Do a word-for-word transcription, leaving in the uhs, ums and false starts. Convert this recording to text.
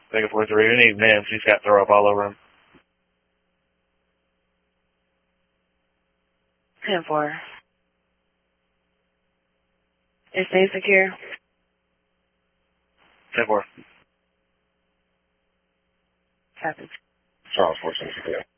Take a four three. We need Mims. He's got throw up all over him. ten four. It stays secure. ten four. Copy. Charles four seven secure.